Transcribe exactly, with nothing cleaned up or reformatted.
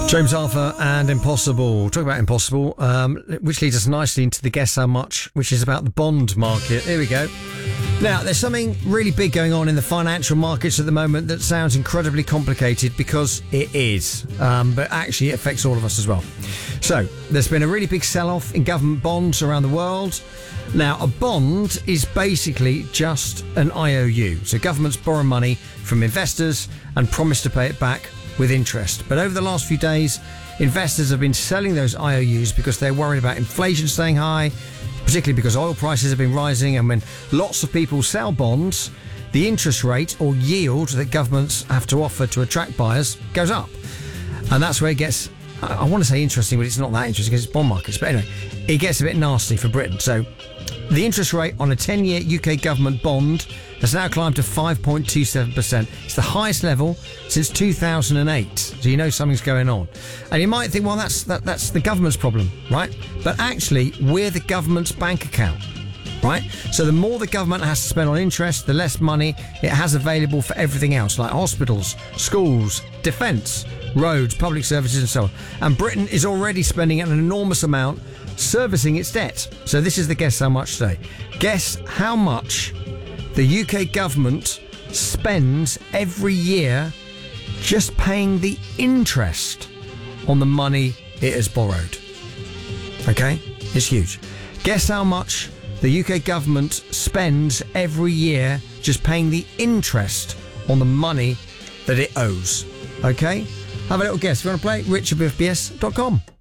James Arthur and Impossible. Talk about Impossible, um, which leads us nicely into the Guess How Much, which is about the bond market. Here we go. Now, there's something really big going on in the financial markets at the moment that sounds incredibly complicated because it is, um, but actually it affects all of us as well. So, there's been a really big sell-off in government bonds around the world. Now, a bond is basically just an I O U. So governments borrow money from investors and promise to pay it back with interest. But over the last few days, investors have been selling those I O Us because they're worried about inflation staying high, particularly because oil prices have been rising, and when lots of people sell bonds, the interest rate or yield that governments have to offer to attract buyers goes up. And that's where it gets, I want to say interesting, but it's not that interesting because it's bond markets. But anyway, it gets a bit nasty for Britain. So the interest rate on a ten-year U K government bond has now climbed to five point two seven percent. It's the highest level since two thousand eight. So you know something's going on. And you might think, well, that's that, that's the government's problem, right? But actually, we're the government's bank account, right? So the more the government has to spend on interest, the less money it has available for everything else, like hospitals, schools, defence, roads, public services and so on. And Britain is already spending an enormous amount servicing its debt. So this is the Guess How Much today. Guess how much the U K government spends every year just paying the interest on the money it has borrowed. Okay? It's huge. Guess how much the U K government spends every year just paying the interest on the money that it owes. Okay? Have a little guess. If you want to play, richard b f b s dot com.